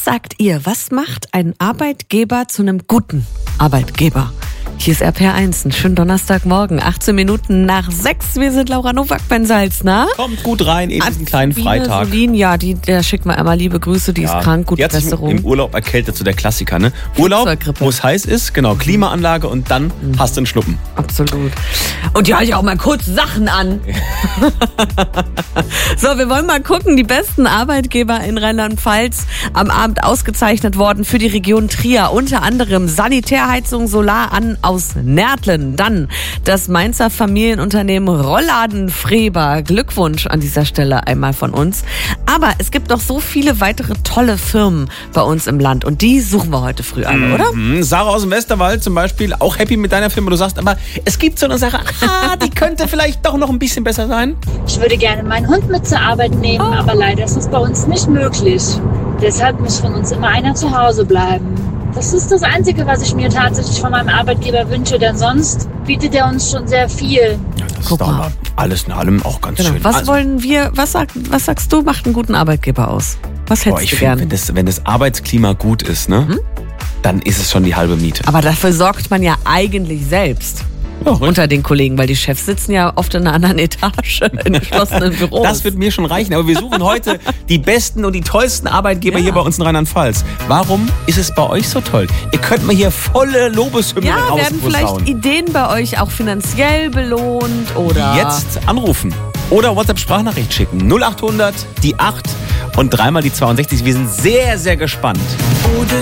Was sagt ihr? Was macht ein Arbeitgeber zu einem guten Arbeitgeber? Hier ist RPR1, einen schönen Donnerstagmorgen, 18 Minuten nach 6. Wir sind Laura Nowak, Ben Salz, na? Kommt gut rein in diesen kleinen Freitag. Solin, ja, der schickt mal einmal liebe Grüße, die ist krank, gute Besserung. Im Urlaub erkältet, so der Klassiker, ne? Urlaub, wo es heiß ist, genau, Klimaanlage und dann hast du einen Schnuppen. Absolut. Und die halte ich auch mal kurz Sachen an. So, wir wollen mal gucken, die besten Arbeitgeber in Rheinland-Pfalz am Abend ausgezeichnet worden für die Region Trier. Unter anderem Sanitärheizung Solar an aus Närtlen. Dann das Mainzer Familienunternehmen Rollladen Freber. Glückwunsch an dieser Stelle einmal von uns. Aber es gibt noch so viele weitere tolle Firmen bei uns im Land und die suchen wir heute früh alle, oder? Sarah aus dem Westerwald zum Beispiel, auch happy mit deiner Firma. Du sagst, aber es gibt so eine Sache, die könnte vielleicht doch noch ein bisschen besser sein. Ich würde gerne meinen Hund mit zur Arbeit nehmen, aber leider ist das bei uns nicht möglich. Deshalb muss von uns immer einer zu Hause bleiben. Das ist das Einzige, was ich mir tatsächlich von meinem Arbeitgeber wünsche, denn sonst bietet er uns schon sehr viel. Ja, das ist doch mal alles in allem auch ganz schön. Was wollen wir, was sagst du, macht einen guten Arbeitgeber aus? Was hättest du gern? Wenn das Arbeitsklima gut ist, ne, dann ist es schon die halbe Miete. Aber dafür sorgt man ja eigentlich selbst. Unter den Kollegen, weil die Chefs sitzen ja oft in einer anderen Etage, in geschlossenen Büros. Das wird mir schon reichen, aber wir suchen heute die besten und die tollsten Arbeitgeber hier bei uns in Rheinland-Pfalz. Warum ist es bei euch so toll? Ihr könnt mal hier volle Lobeshymnen rausposaunen. Ja, werden vielleicht Ideen bei euch auch finanziell belohnt oder... Jetzt anrufen oder WhatsApp-Sprachnachricht schicken. 0800 die 8 und dreimal die 62. Wir sind sehr, sehr gespannt.